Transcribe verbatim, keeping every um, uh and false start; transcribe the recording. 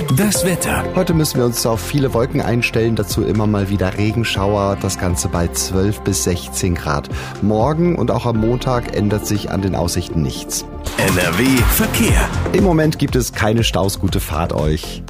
Das Wetter. Heute müssen wir uns auf viele Wolken einstellen, dazu immer mal wieder Regenschauer, das Ganze bei zwölf bis sechzehn Grad. Morgen und auch am Montag ändert sich an den Aussichten nichts. N R W Verkehr. Im Moment gibt es keine Staus, gute Fahrt euch.